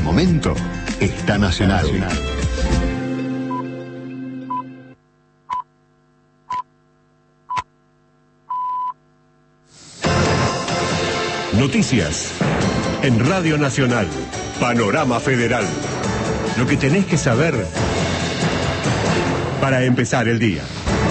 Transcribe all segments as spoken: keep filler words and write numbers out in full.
momento está Nacional. Noticias en Radio Nacional. Panorama Federal. Lo que tenés que saber para empezar el día.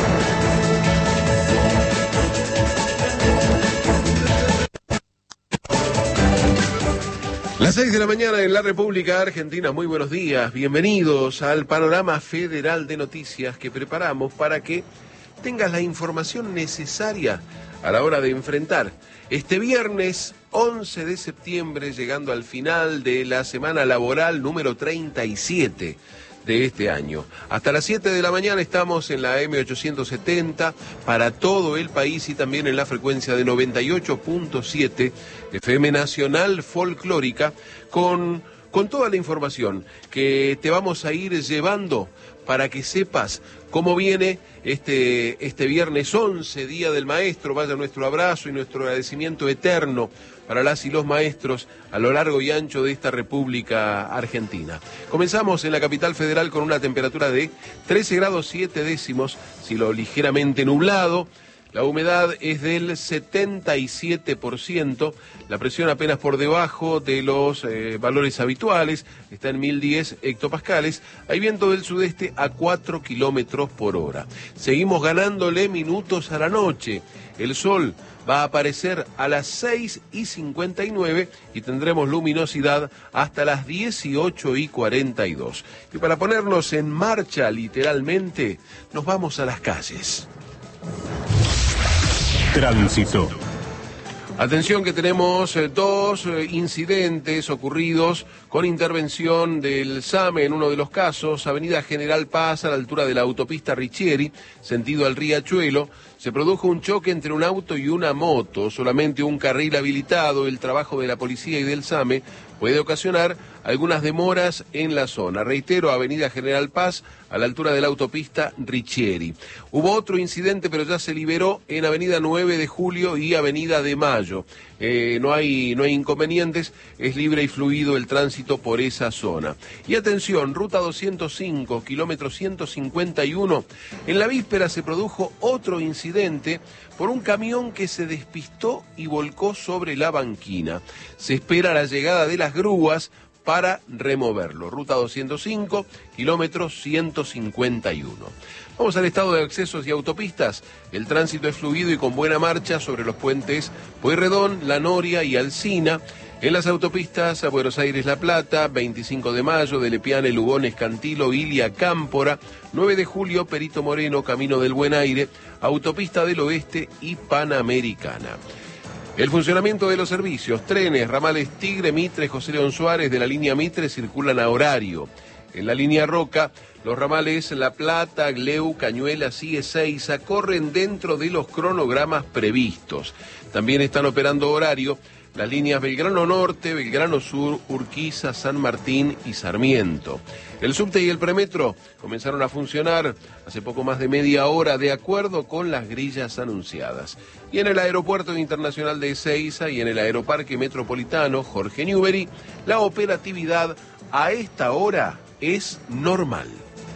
Las seis de la mañana en la República Argentina. Muy buenos días, bienvenidos al Panorama Federal de Noticias que preparamos para que tengas la información necesaria a la hora de enfrentar este viernes once de septiembre, llegando al final de la semana laboral número treinta y siete de este año. Hasta las siete de la mañana estamos en la eme ochocientos setenta para todo el país y también en la frecuencia de noventa y ocho punto siete F M Nacional Folclórica con, con toda la información que te vamos a ir llevando para que sepas cómo viene este, este viernes once, Día del Maestro. Vaya nuestro abrazo y nuestro agradecimiento eterno para las y los maestros a lo largo y ancho de esta República Argentina. Comenzamos en la capital federal con una temperatura de trece grados siete décimos, cielo ligeramente nublado. La humedad es del setenta y siete por ciento, la presión apenas por debajo de los eh, valores habituales, está en mil diez hectopascales, hay viento del sudeste a cuatro kilómetros por hora. Seguimos ganándole minutos a la noche, el sol va a aparecer a las seis y cincuenta y nueve y tendremos luminosidad hasta las dieciocho y cuarenta y dos. Y para ponernos en marcha literalmente, nos vamos a las calles. Tránsito. Atención que tenemos eh, dos eh, incidentes ocurridos con intervención del SAME en uno de los casos. Avenida General Paz, a la altura de la autopista Riccieri, sentido al Riachuelo, se produjo un choque entre un auto y una moto. Solamente un carril habilitado, el trabajo de la policía y del SAME, puede ocasionar algunas demoras en la zona. Reitero, Avenida General Paz, a la altura de la autopista Riccieri. Hubo otro incidente, pero ya se liberó en Avenida nueve de julio y Avenida de Mayo. Eh, no hay, no hay inconvenientes, es libre y fluido el tránsito por esa zona. Y atención, ruta doscientos cinco, kilómetro ciento cincuenta y uno. En la víspera se produjo otro incidente por un camión que se despistó y volcó sobre la banquina. Se espera la llegada de las grúas para removerlo. Ruta doscientos cinco, kilómetro ciento cincuenta y uno. Vamos al estado de accesos y autopistas. El tránsito es fluido y con buena marcha sobre los puentes Pueyrredón, La Noria y Alsina. En las autopistas a Buenos Aires-La Plata, veinticinco de mayo, de Lepiane, Lugones, Cantilo, Ilia, Cámpora, nueve de julio, Perito Moreno, Camino del Buen Aire, Autopista del Oeste y Panamericana. El funcionamiento de los servicios, trenes, ramales Tigre, Mitre, José León Suárez de la línea Mitre circulan a horario. En la línea Roca, los ramales La Plata, Gleu, Cañuelas y Ezeiza corren dentro de los cronogramas previstos. También están operando horario las líneas Belgrano Norte, Belgrano Sur, Urquiza, San Martín y Sarmiento. El subte y el premetro comenzaron a funcionar hace poco más de media hora de acuerdo con las grillas anunciadas. Y en el Aeropuerto Internacional de Ezeiza y en el Aeroparque Metropolitano Jorge Newbery, la operatividad a esta hora es normal.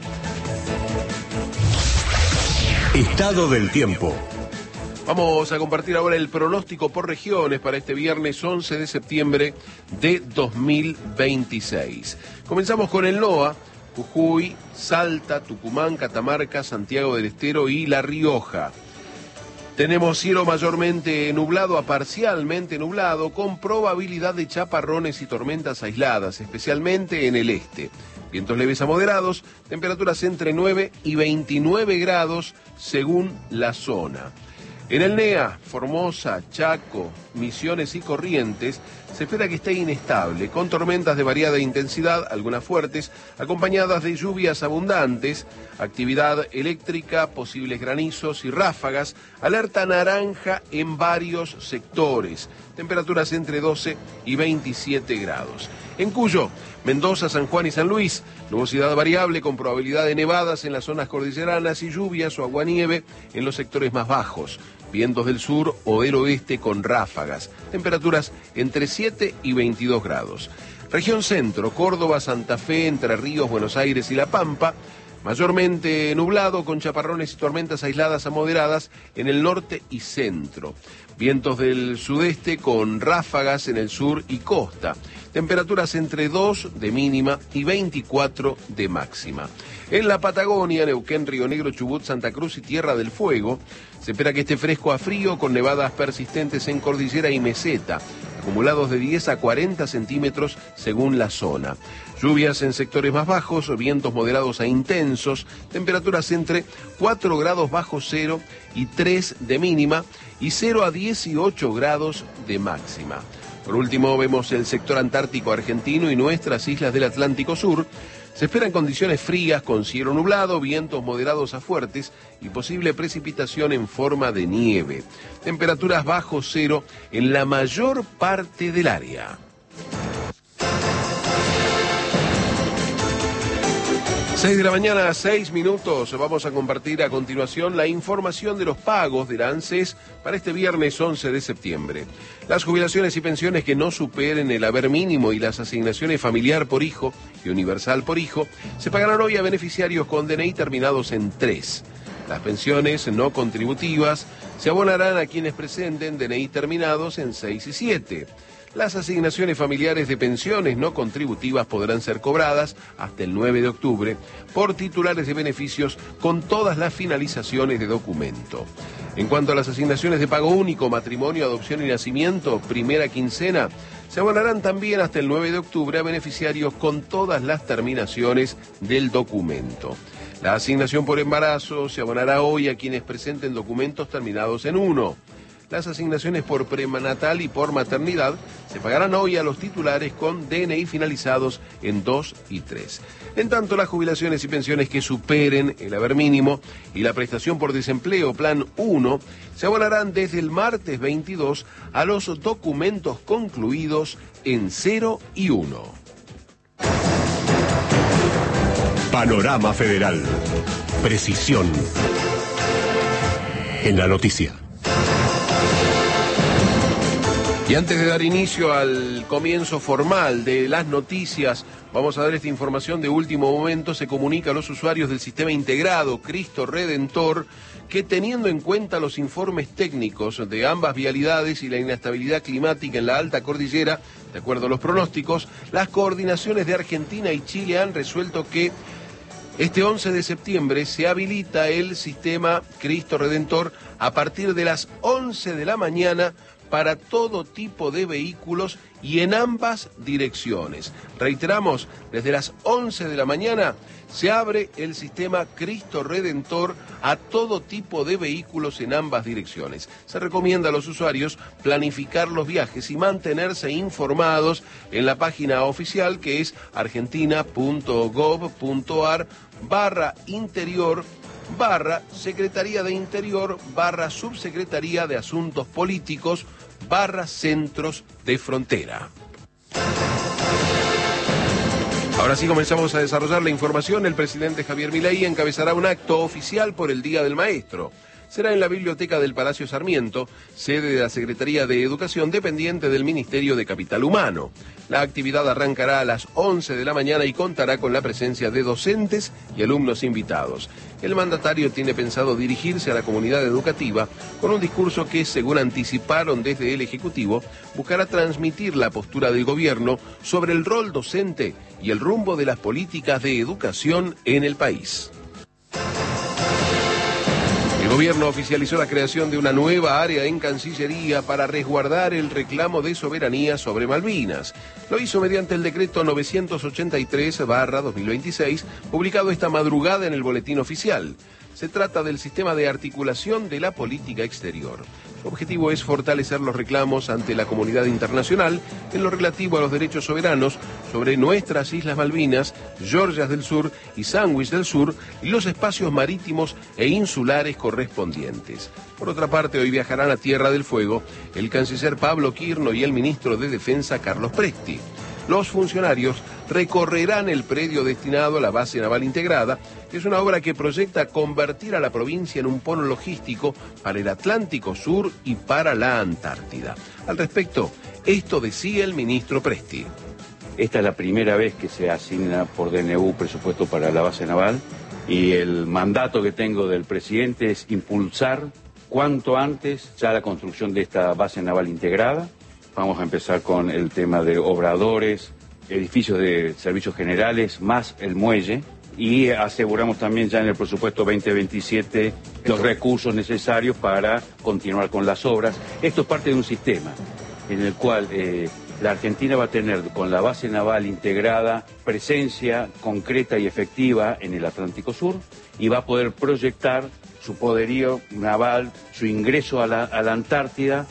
Estado del tiempo. Vamos a compartir ahora el pronóstico por regiones para este viernes once de septiembre de dos mil veintiséis. Comenzamos con el NOA, Jujuy, Salta, Tucumán, Catamarca, Santiago del Estero y La Rioja. Tenemos cielo mayormente nublado a parcialmente nublado, con probabilidad de chaparrones y tormentas aisladas, especialmente en el este. Vientos leves a moderados, temperaturas entre nueve y veintinueve grados según la zona. En el NEA, Formosa, Chaco, Misiones y Corrientes, se espera que esté inestable, con tormentas de variada intensidad, algunas fuertes, acompañadas de lluvias abundantes, actividad eléctrica, posibles granizos y ráfagas, alerta naranja en varios sectores, temperaturas entre doce y veintisiete grados. En Cuyo, Mendoza, San Juan y San Luis, nubosidad variable con probabilidad de nevadas en las zonas cordilleranas y lluvias o aguanieve en los sectores más bajos. Vientos del sur o del oeste con ráfagas, temperaturas entre siete y veintidós grados. Región Centro, Córdoba, Santa Fe, Entre Ríos, Buenos Aires y La Pampa, mayormente nublado con chaparrones y tormentas aisladas a moderadas en el norte y centro. Vientos del sudeste con ráfagas en el sur y costa. Temperaturas entre dos de mínima y veinticuatro de máxima. En la Patagonia, Neuquén, Río Negro, Chubut, Santa Cruz y Tierra del Fuego, se espera que esté fresco a frío con nevadas persistentes en cordillera y meseta, acumulados de diez a cuarenta centímetros según la zona. Lluvias en sectores más bajos, vientos moderados a intensos, temperaturas entre cuatro grados bajo cero y tres de mínima y cero a dieciocho grados de máxima. Por último, vemos el sector antártico argentino y nuestras islas del Atlántico Sur. Se esperan condiciones frías con cielo nublado, vientos moderados a fuertes y posible precipitación en forma de nieve. Temperaturas bajo cero en la mayor parte del área. seis de la mañana, seis minutos. Vamos a compartir a continuación la información de los pagos de la ANSES para este viernes once de septiembre. Las jubilaciones y pensiones que no superen el haber mínimo y las asignaciones familiar por hijo y universal por hijo se pagarán hoy a beneficiarios con D N I terminados en tres. Las pensiones no contributivas se abonarán a quienes presenten D N I terminados en seis y siete. Las asignaciones familiares de pensiones no contributivas podrán ser cobradas hasta el nueve de octubre por titulares de beneficios con todas las finalizaciones de documento. En cuanto a las asignaciones de pago único, matrimonio, adopción y nacimiento, primera quincena, se abonarán también hasta el nueve de octubre a beneficiarios con todas las terminaciones del documento. La asignación por embarazo se abonará hoy a quienes presenten documentos terminados en uno. Las asignaciones por prenatal y por maternidad se pagarán hoy a los titulares con D N I finalizados en dos y tres. En tanto, las jubilaciones y pensiones que superen el haber mínimo y la prestación por desempleo Plan uno se abonarán desde el martes veintidós a los documentos concluidos en cero y uno. Panorama Federal. Precisión en la noticia. Y antes de dar inicio al comienzo formal de las noticias, vamos a dar esta información de último momento. Se comunica a los usuarios del sistema integrado Cristo Redentor que, teniendo en cuenta los informes técnicos de ambas vialidades y la inestabilidad climática en la alta cordillera, de acuerdo a los pronósticos, las coordinaciones de Argentina y Chile han resuelto que este once de septiembre se habilita el sistema Cristo Redentor a partir de las once de la mañana para todo tipo de vehículos y en ambas direcciones. Reiteramos, desde las once de la mañana se abre el sistema Cristo Redentor a todo tipo de vehículos en ambas direcciones. Se recomienda a los usuarios planificar los viajes y mantenerse informados en la página oficial, que es argentina.gov.ar barra interior barra Secretaría de Interior barra Subsecretaría de Asuntos Políticos barra Centros de Frontera. Ahora sí comenzamos a desarrollar la información. El presidente Javier Milei encabezará un acto oficial por el Día del Maestro. Será en la biblioteca del Palacio Sarmiento, sede de la Secretaría de Educación dependiente del Ministerio de Capital Humano. La actividad arrancará a las once de la mañana y contará con la presencia de docentes y alumnos invitados. El mandatario tiene pensado dirigirse a la comunidad educativa con un discurso que, según anticiparon desde el Ejecutivo, buscará transmitir la postura del gobierno sobre el rol docente y el rumbo de las políticas de educación en el país. El gobierno oficializó la creación de una nueva área en Cancillería para resguardar el reclamo de soberanía sobre Malvinas. Lo hizo mediante el decreto novecientos ochenta y tres barra dos mil veintiséis, publicado esta madrugada en el Boletín Oficial. Se trata del sistema de articulación de la política exterior. Su objetivo es fortalecer los reclamos ante la comunidad internacional en lo relativo a los derechos soberanos sobre nuestras Islas Malvinas, Georgias del Sur y Sandwich del Sur y los espacios marítimos e insulares correspondientes. Por otra parte, hoy viajarán a Tierra del Fuego el canciller Pablo Quirno y el ministro de Defensa Carlos Presti. Los funcionarios recorrerán el predio destinado a la base naval integrada, que es una obra que proyecta convertir a la provincia en un polo logístico para el Atlántico Sur y para la Antártida. Al respecto, esto decía el ministro Presti. Esta es la primera vez que se asigna por D N U presupuesto para la base naval y el mandato que tengo del presidente es impulsar cuanto antes ya la construcción de esta base naval integrada. Vamos a empezar con el tema de obradores, edificios de servicios generales, más el muelle. Y aseguramos también ya en el presupuesto veinte veintisiete los recursos necesarios para continuar con las obras. Esto es parte de un sistema en el cual eh, la Argentina va a tener con la base naval integrada presencia concreta y efectiva en el Atlántico Sur y va a poder proyectar su poderío naval, su ingreso a la, a la Antártida.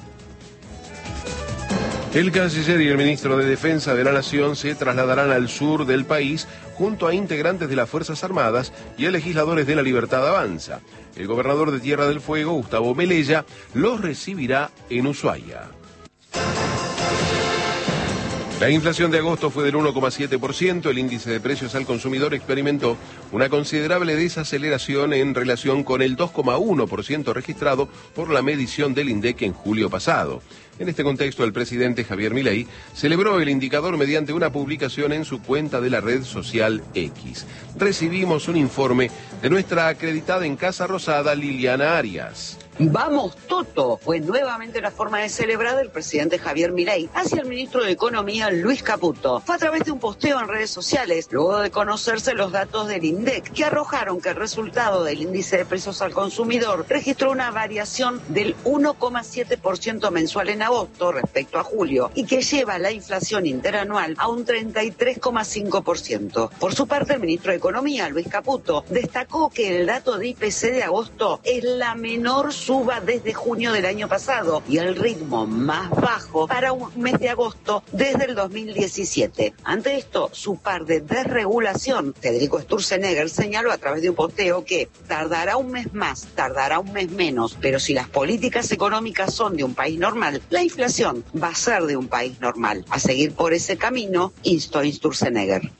El canciller y el ministro de Defensa de la Nación se trasladarán al sur del país junto a integrantes de las Fuerzas Armadas y a legisladores de La Libertad Avanza. El gobernador de Tierra del Fuego, Gustavo Melella, los recibirá en Ushuaia. La inflación de agosto fue del uno coma siete por ciento, el índice de precios al consumidor experimentó una considerable desaceleración en relación con el dos coma uno por ciento registrado por la medición del INDEC en julio pasado. En este contexto, el presidente Javier Milei celebró el indicador mediante una publicación en su cuenta de la red social X. Recibimos un informe de nuestra acreditada en Casa Rosada, Liliana Arias. ¡Vamos, Toto! Fue nuevamente la forma de celebrar del presidente Javier Milei hacia el ministro de Economía, Luis Caputo. Fue a través de un posteo en redes sociales, luego de conocerse los datos del INDEC, que arrojaron que el resultado del índice de precios al consumidor registró una variación del uno coma siete por ciento mensual en agosto respecto a julio y que lleva la inflación interanual a un treinta y tres coma cinco por ciento. Por su parte, el ministro de Economía, Luis Caputo, destacó que el dato de I P C de agosto es la menor suba desde junio del año pasado y el ritmo más bajo para un mes de agosto desde el dos mil diecisiete. Ante esto, su par de desregulación, Federico Sturzenegger, señaló a través de un posteo que tardará un mes más, tardará un mes menos, pero si las políticas económicas son de un país normal, la inflación va a ser de un país normal. A seguir por ese camino, instó a Sturzenegger.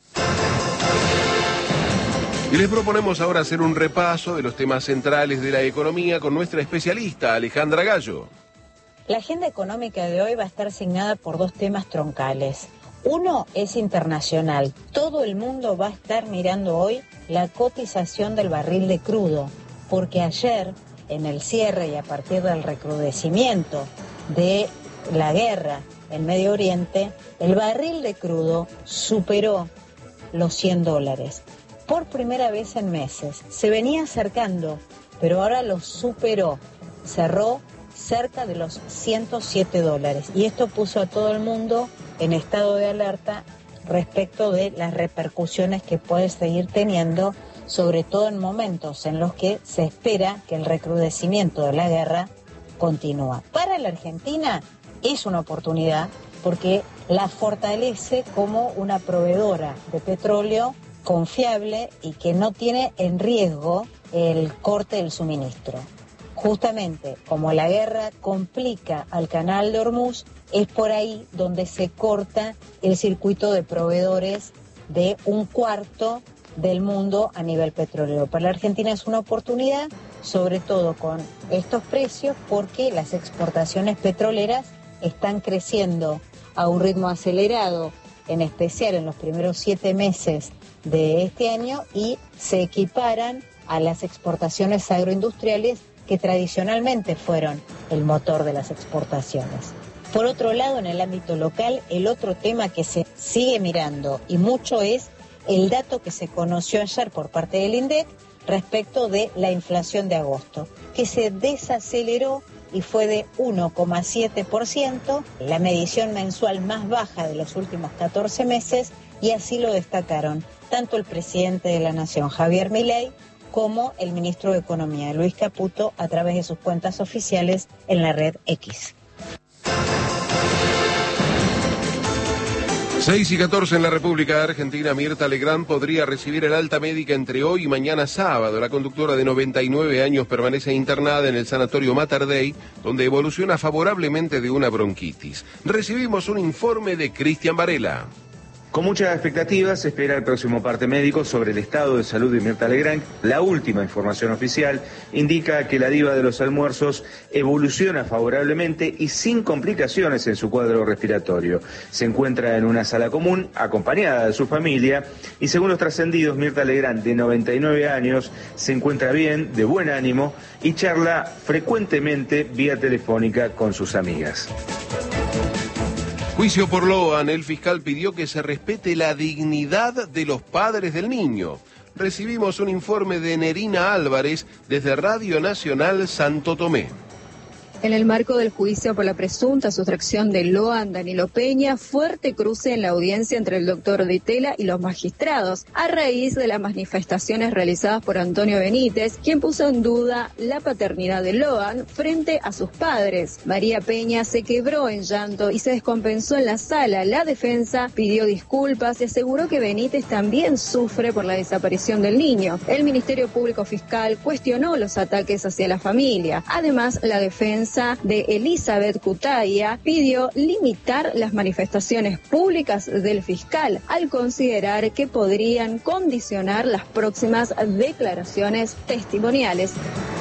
Y les proponemos ahora hacer un repaso de los temas centrales de la economía con nuestra especialista, Alejandra Gallo. La agenda económica de hoy va a estar asignada por dos temas troncales. Uno es internacional. Todo el mundo va a estar mirando hoy la cotización del barril de crudo, porque ayer, en el cierre y a partir del recrudecimiento de la guerra en Medio Oriente, el barril de crudo superó los cien dólares. Por primera vez en meses. Se venía acercando, pero ahora lo superó. Cerró cerca de los ciento siete dólares. Y esto puso a todo el mundo en estado de alerta respecto de las repercusiones que puede seguir teniendo, sobre todo en momentos en los que se espera que el recrudecimiento de la guerra continúa. Para la Argentina es una oportunidad porque la fortalece como una proveedora de petróleo confiable y que no tiene en riesgo el corte del suministro. Justamente como la guerra complica al canal de Hormuz, es por ahí donde se corta el circuito de proveedores de un cuarto del mundo a nivel petrolero. Para la Argentina es una oportunidad, sobre todo con estos precios, porque las exportaciones petroleras están creciendo a un ritmo acelerado, en especial en los primeros siete meses de este año, y se equiparan a las exportaciones agroindustriales que tradicionalmente fueron el motor de las exportaciones. Por otro lado, en el ámbito local, el otro tema que se sigue mirando y mucho es el dato que se conoció ayer por parte del INDEC respecto de la inflación de agosto, que se desaceleró y fue de uno coma siete por ciento, la medición mensual más baja de los últimos catorce meses, y así lo destacaron tanto el presidente de la Nación, Javier Milei, como el ministro de Economía, Luis Caputo, a través de sus cuentas oficiales en la red X. seis y catorce en la República Argentina. Mirta Legrand podría recibir el alta médica entre hoy y mañana sábado. La conductora de noventa y nueve años permanece internada en el sanatorio Mater Dei, donde evoluciona favorablemente de una bronquitis. Recibimos un informe de Cristian Varela. Con muchas expectativas se espera el próximo parte médico sobre el estado de salud de Mirta Legrand. La última información oficial indica que la diva de los almuerzos evoluciona favorablemente y sin complicaciones en su cuadro respiratorio. Se encuentra en una sala común acompañada de su familia y según los trascendidos, Mirta Legrand, de noventa y nueve años, se encuentra bien, de buen ánimo y charla frecuentemente vía telefónica con sus amigas. Juicio por Loan, el fiscal pidió que se respete la dignidad de los padres del niño. Recibimos un informe de Nerina Álvarez desde Radio Nacional Santo Tomé. En el marco del juicio por la presunta sustracción de Loan Danilo Peña, fuerte cruce en la audiencia entre el doctor Ditela y los magistrados, a raíz de las manifestaciones realizadas por Antonio Benítez, quien puso en duda la paternidad de Loan frente a sus padres. María Peña se quebró en llanto y se descompensó en la sala. La defensa pidió disculpas y aseguró que Benítez también sufre por la desaparición del niño. El Ministerio Público Fiscal cuestionó los ataques hacia la familia. Además, la defensa de Elizabeth Cutaya pidió limitar las manifestaciones públicas del fiscal al considerar que podrían condicionar las próximas declaraciones testimoniales.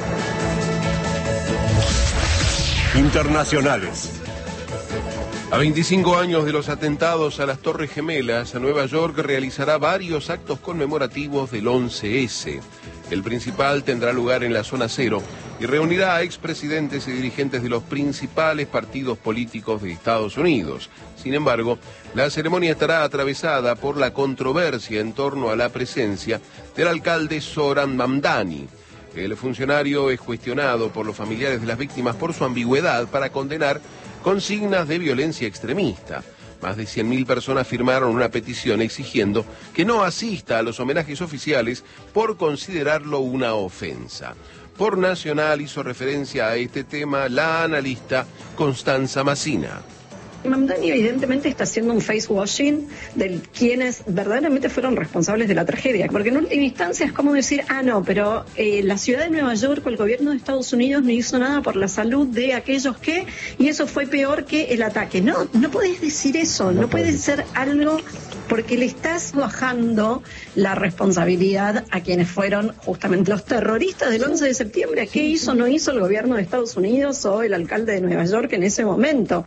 Internacionales. A veinticinco años de los atentados a las Torres Gemelas, Nueva York realizará varios actos conmemorativos del once ese. El principal tendrá lugar en la zona cero y reunirá a expresidentes y dirigentes de los principales partidos políticos de Estados Unidos. Sin embargo, la ceremonia estará atravesada por la controversia en torno a la presencia del alcalde Zohran Mamdani. El funcionario es cuestionado por los familiares de las víctimas por su ambigüedad para condenar consignas de violencia extremista. Más de cien mil personas firmaron una petición exigiendo que no asista a los homenajes oficiales por considerarlo una ofensa. Por Nacional hizo referencia a este tema la analista Constanza Massina. Mamdani evidentemente está haciendo un face washing de quienes verdaderamente fueron responsables de la tragedia, porque en última instancia es como decir, ah no, pero eh, la ciudad de Nueva York o el gobierno de Estados Unidos no hizo nada por la salud de aquellos que, y eso fue peor que el ataque. No, no podés decir eso, no, no puede ser algo, porque le estás bajando la responsabilidad a quienes fueron justamente los terroristas del once de septiembre. ¿Qué hizo o no hizo el gobierno de Estados Unidos o el alcalde de Nueva York en ese momento?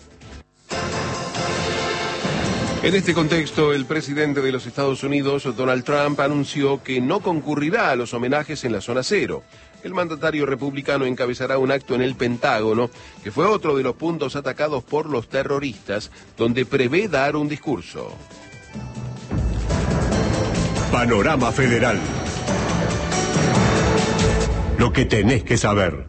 En este contexto, el presidente de los Estados Unidos, Donald Trump, anunció que no concurrirá a los homenajes en la zona cero. El mandatario republicano encabezará un acto en el Pentágono, que fue otro de los puntos atacados por los terroristas, donde prevé dar un discurso. Panorama Federal. Lo que tenés que saber.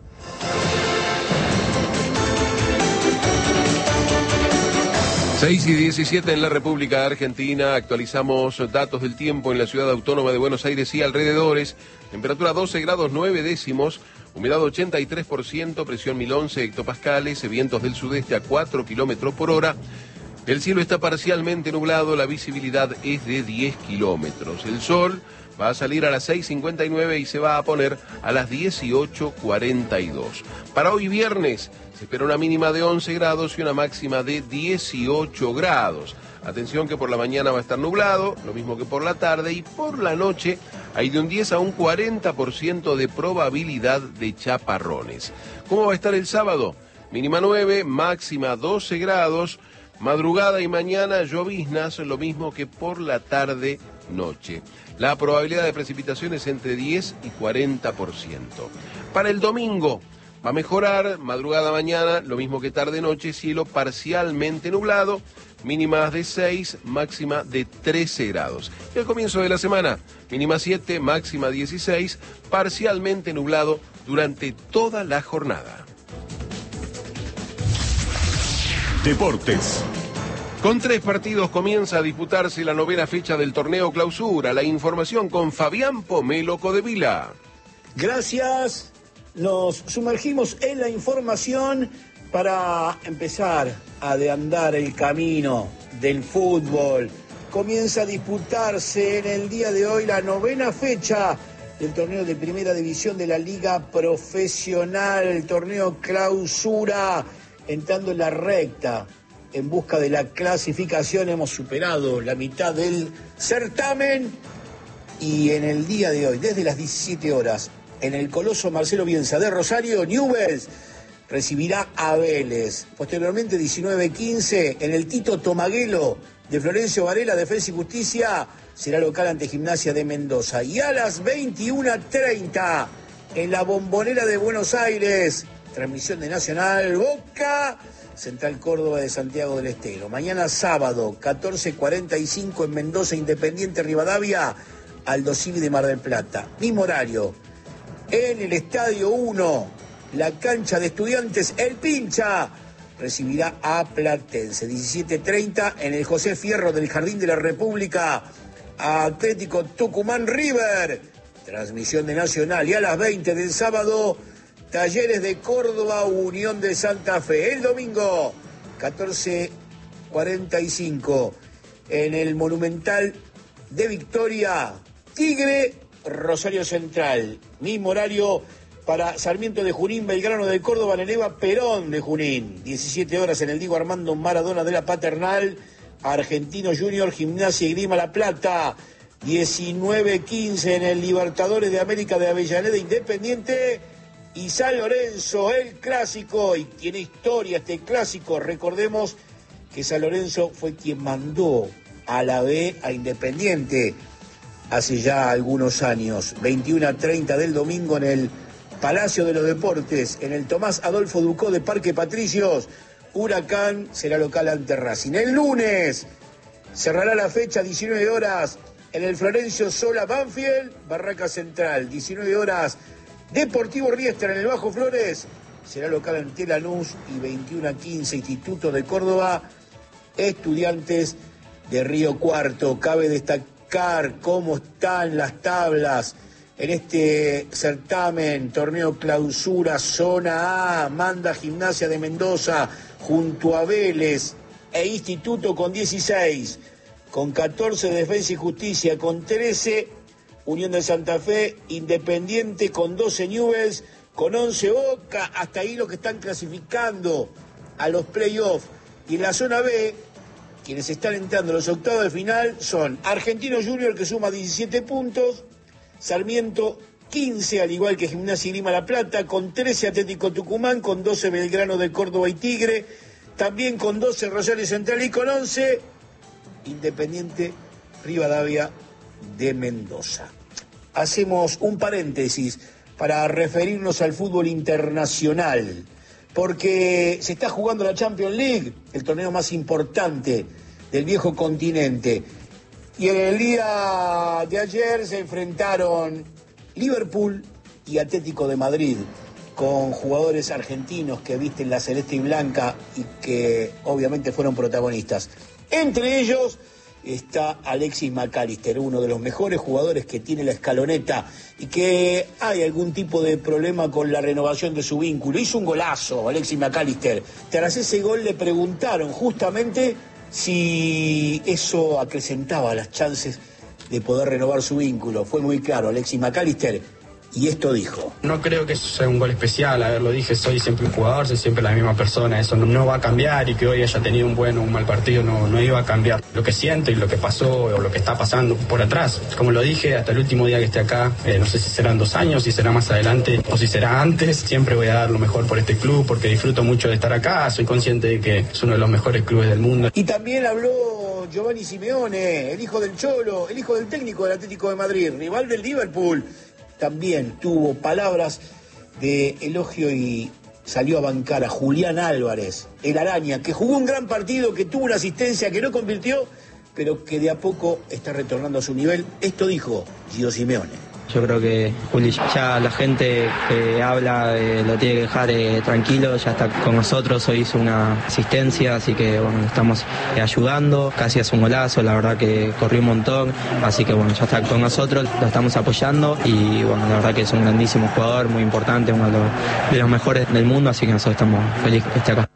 seis y diecisiete en la República Argentina. Actualizamos datos del tiempo en la ciudad autónoma de Buenos Aires y alrededores. Temperatura doce grados nueve décimos, humedad ochenta y tres por ciento, presión mil once hectopascales, vientos del sudeste a cuatro kilómetros por hora. El cielo está parcialmente nublado, la visibilidad es de diez kilómetros. El sol va a salir a las seis cincuenta y nueve y se va a poner a las dieciocho cuarenta y dos. Para hoy viernes se espera una mínima de once grados y una máxima de dieciocho grados. Atención que por la mañana va a estar nublado, lo mismo que por la tarde, y por la noche hay de un diez a un cuarenta por ciento de probabilidad de chaparrones. ¿Cómo va a estar el sábado? Mínima nueve, máxima doce grados, madrugada y mañana lloviznas, lo mismo que por la tarde, noche. La probabilidad de precipitaciones entre diez y cuarenta por ciento. Para el domingo va a mejorar, madrugada mañana, lo mismo que tarde-noche, cielo parcialmente nublado, mínimas de seis, máxima de trece grados. Y al comienzo de la semana, mínima siete, máxima dieciséis, parcialmente nublado durante toda la jornada. Deportes. Con tres partidos comienza a disputarse la novena fecha del torneo Clausura. La información con Fabián Pomelo Codevila. Gracias. Nos sumergimos en la información para empezar a andar el camino del fútbol. Comienza a disputarse en el día de hoy la novena fecha del torneo de primera división de la Liga Profesional, el torneo Clausura, entrando en la recta en busca de la clasificación. Hemos superado la mitad del certamen y en el día de hoy, desde las diecisiete horas, en el Coloso Marcelo Bielsa de Rosario, Newell's recibirá a Vélez. Posteriormente, diecinueve quince, en el Tito Tomaguelo de Florencio Varela, Defensa y Justicia, será local ante Gimnasia de Mendoza. Y a las veintiuna treinta, en la Bombonera de Buenos Aires, transmisión de Nacional, Boca, Central Córdoba de Santiago del Estero. Mañana sábado, catorce cuarenta y cinco, en Mendoza, Independiente Rivadavia, Aldo Civi de Mar del Plata. Mismo horario, en el Estadio uno, la cancha de Estudiantes, el Pincha recibirá a Platense. diecisiete treinta, en el José Fierro del Jardín de la República, Atlético Tucumán River, transmisión de Nacional. Y a las veinte del sábado, Talleres de Córdoba, Unión de Santa Fe. El domingo, catorce cuarenta y cinco, en el Monumental de Victoria, Tigre, Rosario Central. Mismo horario para Sarmiento de Junín, Belgrano de Córdoba, Neneva, Perón de Junín. diecisiete horas en el Diego Armando Maradona de la Paternal, Argentino Junior, Gimnasia y Grima La Plata. diecinueve quince en el Libertadores de América de Avellaneda, Independiente y San Lorenzo, el clásico. Y tiene historia este clásico. Recordemos que San Lorenzo fue quien mandó a la B a Independiente hace ya algunos años. veintiuna treinta del domingo en el Palacio de los Deportes, en el Tomás Adolfo Ducó de Parque Patricios, Huracán será local ante Racing. El lunes cerrará la fecha, diecinueve horas, en el Florencio Sola Banfield, Barraca Central. diecinueve horas, Deportivo Riestra en el Bajo Flores, será local ante Lanús. Y veintiuna quince, Instituto de Córdoba, Estudiantes de Río Cuarto. Cabe destacar cómo están las tablas en este certamen, torneo clausura, zona A, manda Gimnasia de Mendoza junto a Vélez e Instituto con dieciséis, con catorce Defensa y Justicia, con trece Unión de Santa Fe, Independiente con doce, Newell's con once, Boca. Hasta ahí los que están clasificando a los playoffs. Y en la zona B, quienes están entrando a los octavos de final son Argentino Junior, que suma diecisiete puntos, Sarmiento quince, al igual que Gimnasia y Grima La Plata, con trece Atlético Tucumán, con doce Belgrano de Córdoba y Tigre, también con doce Rosario Central y con once Independiente Rivadavia de Mendoza. Hacemos un paréntesis para referirnos al fútbol internacional, porque se está jugando la Champions League, el torneo más importante del viejo continente. Y en el día de ayer se enfrentaron Liverpool y Atlético de Madrid, con jugadores argentinos que visten la celeste y blanca y que obviamente fueron protagonistas. Entre ellos está Alexis McAllister, uno de los mejores jugadores que tiene la escaloneta y que hay algún tipo de problema con la renovación de su vínculo. Hizo un golazo Alexis McAllister. Tras ese gol le preguntaron justamente si eso acrecentaba las chances de poder renovar su vínculo. Fue muy claro Alexis McAllister y esto dijo: No creo que sea un gol especial, a ver, lo dije, soy siempre un jugador, soy siempre la misma persona, eso no, no va a cambiar, y que hoy haya tenido un buen o un mal partido no, no iba a cambiar lo que siento y lo que pasó o lo que está pasando por atrás. Como lo dije, hasta el último día que esté acá, eh, no sé si serán dos años, si será más adelante o si será antes, siempre voy a dar lo mejor por este club porque disfruto mucho de estar acá, soy consciente de que es uno de los mejores clubes del mundo. Y también habló Giovanni Simeone, el hijo del Cholo, el hijo del técnico del Atlético de Madrid, rival del Liverpool. También tuvo palabras de elogio y salió a bancar a Julián Álvarez, el Araña, que jugó un gran partido, que tuvo una asistencia, que no convirtió, pero que de a poco está retornando a su nivel. Esto dijo Gio Simeone. Yo creo que Juli, ya la gente que habla eh, lo tiene que dejar eh, tranquilo, ya está con nosotros, hoy hizo una asistencia, así que bueno, lo estamos eh, ayudando, casi hace un golazo, la verdad que corrió un montón, así que bueno, ya está con nosotros, lo estamos apoyando y bueno, la verdad que es un grandísimo jugador, muy importante, uno de los, de los mejores del mundo, así que nosotros estamos felices que esté acá.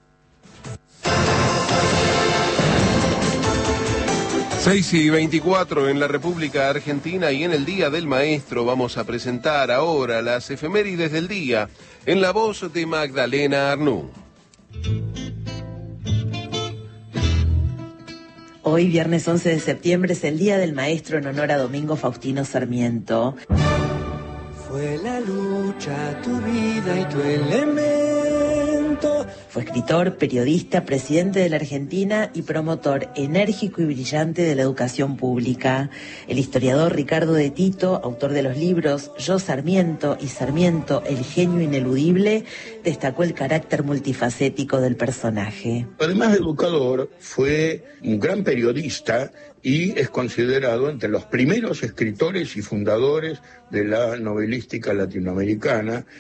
seis y veinticuatro en la República Argentina, y en el Día del Maestro vamos a presentar ahora las efemérides del día en la voz de Magdalena Arnú. Hoy, viernes once de septiembre, es el Día del Maestro en honor a Domingo Faustino Sarmiento. Fue la lucha, tu vida y tu elemento. Fue escritor, periodista, presidente de la Argentina y promotor enérgico y brillante de la educación pública. El historiador Ricardo de Tito, autor de los libros Yo Sarmiento y Sarmiento, el genio ineludible, destacó el carácter multifacético del personaje. Además de educador, fue un gran periodista y es considerado entre los primeros escritores y fundadores de la novelística latinoamericana.